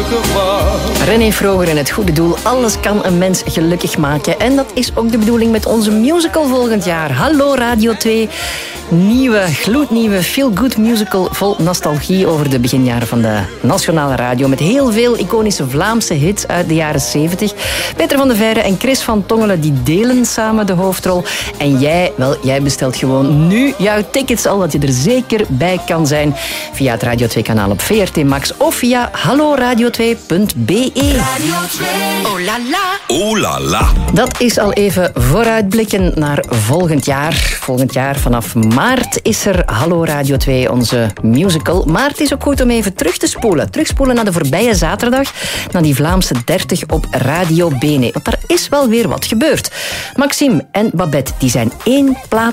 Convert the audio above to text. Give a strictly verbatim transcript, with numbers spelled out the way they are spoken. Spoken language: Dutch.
gelukkig was. René Vroger en het goede doel. Alles kan een mens gelukkig maken. En dat is ook de bedoeling met onze musical volgend jaar. Hallo Radio twee. Nieuwe, gloednieuwe, feel-good musical vol nostalgie over de beginjaren van de nationale radio. Met heel veel iconische Vlaamse hits uit de jaren zeventig. Peter van de Veire en Chris van Tongelen die delen samen de hoofdrol. En jij, wel, jij bestelt gewoon nu jouw tickets al, dat je er zeker bij kan zijn. Via het Radio twee kanaal op V R T Max of via hallo radio twee punt b e. Radio twee. Oh la la. Oh la la. Dat is al even vooruitblikken naar volgend jaar. Volgend jaar vanaf maart is er Hallo Radio twee, onze musical. Maar het is ook goed om even terug te spoelen. Terugspoelen naar de voorbije zaterdag. Naar die Vlaamse dertig op Radio Bene. Want daar is wel weer wat gebeurd. Maxime en Babette die zijn één plaat